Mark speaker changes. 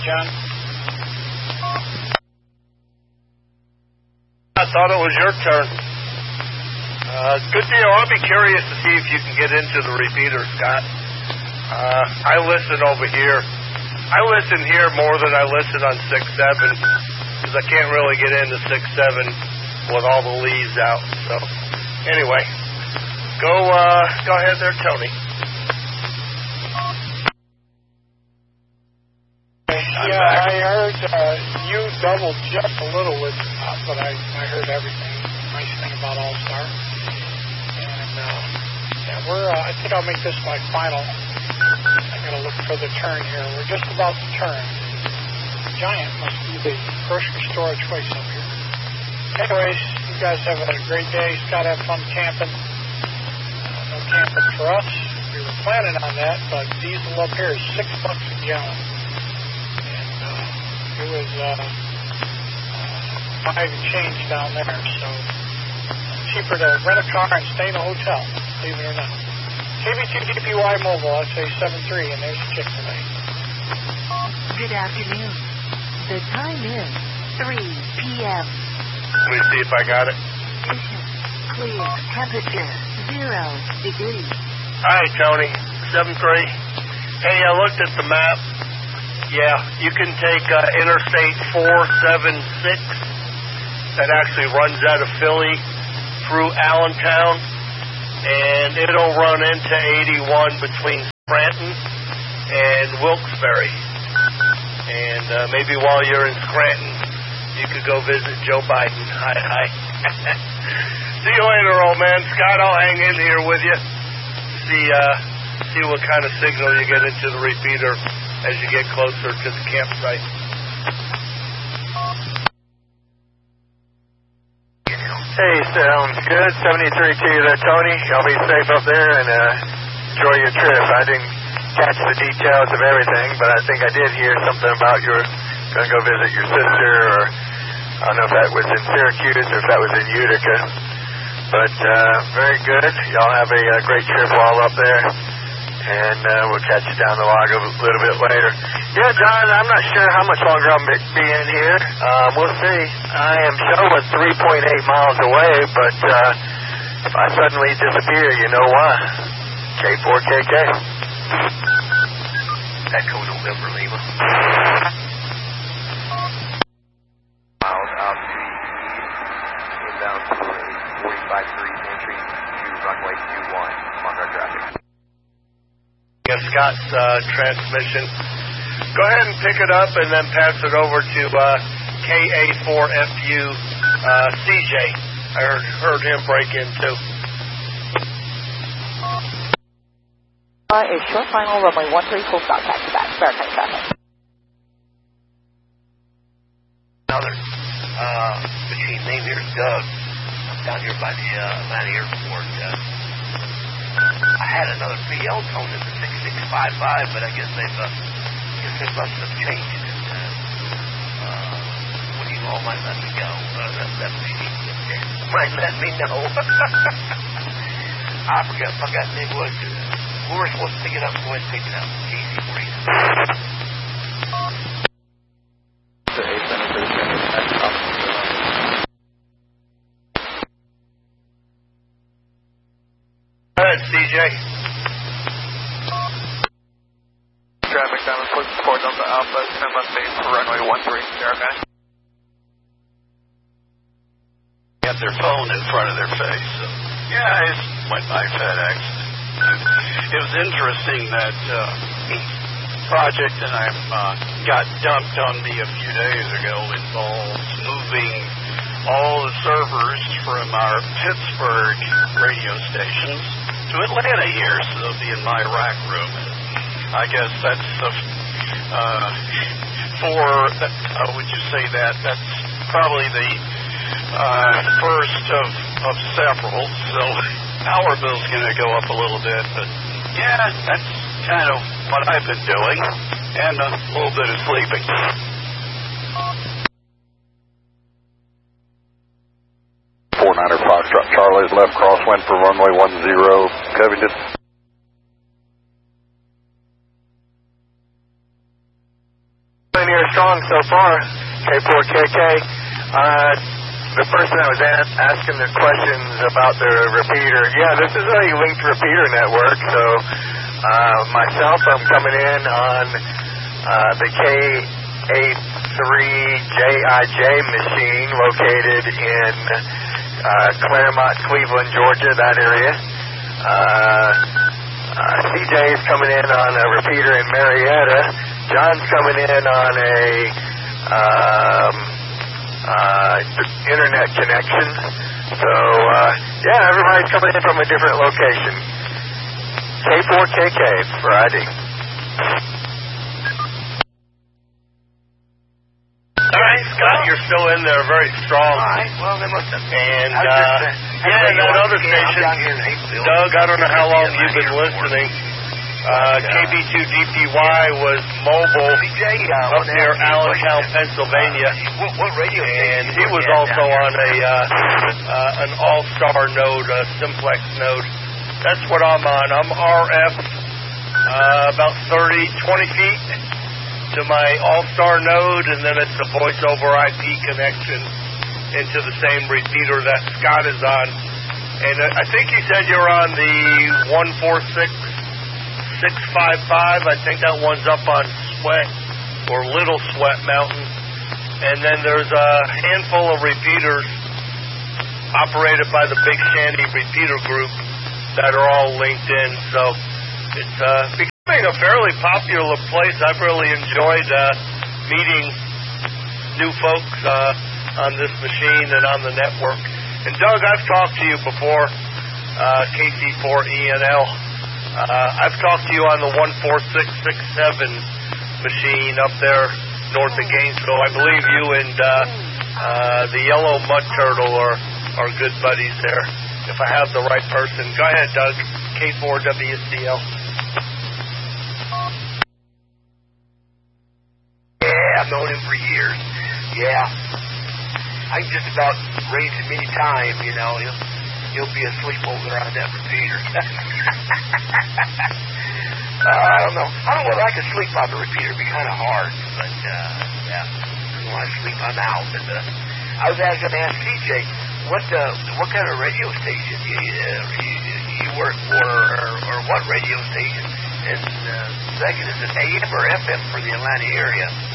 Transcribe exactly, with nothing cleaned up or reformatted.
Speaker 1: John.
Speaker 2: I thought it was your turn. Uh, good deal. I'll be curious to see if you can get into the repeater, Scott. Uh, I listen over here. I listen here more than I listen on six seven because I can't really get into six seven with all the leads out. So, anyway, go uh, go ahead there, Tony.
Speaker 1: Yeah, I heard uh, you doubled just a little with, uh, but I, I heard everything. Nice thing about All Star. And uh, yeah, we're. Uh, I think I'll make this my final. I gotta look for the turn here. We're just about to turn. Giant must be the grocery store of choice up here. Anyways, you guys have a great day. Scott, have fun camping. Uh, no camping for us. We were planning on that, but diesel up here is six bucks a gallon. It was uh, uh, five and change down there, so cheaper to rent a car and stay in a hotel, believe it or not. K B two D P Y Mobile, I say seven three, and there's Chick-fil-A.
Speaker 3: Good afternoon. The time is three p.m.
Speaker 2: Let me see if I got it.
Speaker 3: Conditions clear. Temperature zero degrees.
Speaker 2: All right, Tony, seven three. Hey, I looked at the map. Yeah, you can take uh, Interstate four seventy-six that actually runs out of Philly through Allentown, and it'll run into eighty-one between Scranton and Wilkes-Barre. And uh, maybe while you're in Scranton, you could go visit Joe Biden. Hi, hi. See you later, old man. Scott, I'll hang in here with you. See, uh, see what kind of signal you get into the repeater as you get closer to the campsite.
Speaker 4: Hey, sounds good. seventy-three to you there, Tony. Y'all be safe up there and uh, enjoy your trip. I didn't catch the details of everything, but I think I did hear something about you're going to go visit your sister, or I don't know if that was in Syracuse or if that was in Utica. But uh, very good. Y'all have a, a great trip while up there. And uh, we'll catch you down the log a little bit later. Yeah, John, I'm not sure how much longer I'll be in here. Um, we'll see. I am showing three point eight miles away, but uh, if I suddenly disappear, you know why. K four K K.
Speaker 2: Echo November Lima.
Speaker 4: Miles out to the east, down to forty-five degrees entry to runway two one. On our traffic.
Speaker 2: Scott's uh, transmission. Go ahead and pick it up and then pass it over to uh, K A four F U uh, C J. I heard, heard him break in too.
Speaker 5: Uh, a short final runway one three full stop taxi back. Spare kind traffic.
Speaker 2: Another uh, machine name here is Doug. I'm down here by the uh, Atlanta airport. Uh, I had another B L tone in the six six five five, but I guess they've, uh, I guess they must have changed it. Uh, uh, what do you all might let me go? Uh, that, that might let me know. I forgot, forgot they would. We were supposed to pick it up, go ahead and pick it up. Easy breeze. Go ahead, C J.
Speaker 4: Traffic down the port Delta Alpha, ten left base for runway one three, Verify.
Speaker 6: Got their phone in front of their face. So, yeah, I just went by FedEx. It was interesting that uh, project that I uh, got dumped on me a few days ago involves moving all the servers from our Pittsburgh radio stations to Atlanta here, so they'll be in my rack room. I guess that's uh, uh, for, uh, would you say that, that's probably the uh, first of, of several, so our bill's going to go up a little bit, but yeah, that's kind of what I've been doing, and a little bit of sleeping.
Speaker 7: four niner Foxtrot Charlie's left crosswind for runway one zero, Covington.
Speaker 4: in here strong so far, K four K K. Uh, the person that was a- asking the questions about the repeater, yeah, this is a linked repeater network, so uh, myself, I'm coming in on uh, the K eighty-three J I J machine located in uh, Claremont, Cleveland, Georgia, that area. Uh, uh, C J's coming in on a repeater in Marietta. John's coming in on a um, uh, internet connection. So, uh, yeah, everybody's coming in from a different location. K four K K for I D.
Speaker 2: All right, Scott, you're still in there, very strong.
Speaker 8: All right, well, they must have.
Speaker 2: And,
Speaker 8: I was
Speaker 2: uh,
Speaker 8: just, uh,
Speaker 2: yeah,
Speaker 8: anyway,
Speaker 2: that other
Speaker 8: again, I'm
Speaker 2: station,
Speaker 8: down here in Hapeville.
Speaker 2: Doug, I don't know how long
Speaker 8: Yeah,
Speaker 2: you've been
Speaker 8: here
Speaker 2: listening. Uh, K B two D P Y was mobile
Speaker 8: C J, uh,
Speaker 2: up near Allentown, Pennsylvania.
Speaker 8: What, what radio
Speaker 2: And
Speaker 8: station
Speaker 2: he
Speaker 8: you
Speaker 2: was
Speaker 8: work at
Speaker 2: also
Speaker 8: down
Speaker 2: on a uh, uh, an all-star node, a simplex node. That's what I'm on. I'm R F uh, about thirty, twenty feet to my all-star node, and then it's a voice-over I P connection into the same repeater that Scott is on. And uh, I think you said you're on the one four six six five five. I think that one's up on Sweat or Little Sweat Mountain. And then there's a handful of repeaters operated by the Big Shanty Repeater Group that are all linked in. So it's uh, becoming a fairly popular place. I've really enjoyed uh, meeting new folks uh, on this machine and on the network. And Doug, I've talked to you before, uh, K C four E N L. Uh, I've talked to you on the one four six six seven machine up there north of Gainesville. I believe you and uh, uh, the Yellow Mud Turtle are, are good buddies there, if I have the right person. Go ahead, Doug, K four W C L.
Speaker 8: Yeah, I've known him for years. Yeah. I can just about raise him any time, you know. He'll, he'll be asleep over there on that repeater. uh, I don't know. I don't know whether I could sleep on the repeater. It'd be kind of hard. But, uh, yeah. I don't want to sleep on the house. And, uh, I was going to ask C J, what uh, what kind of radio station you, uh, you, you work for, or, or what radio station? And uh, second, is it A M or F M for the Atlanta area?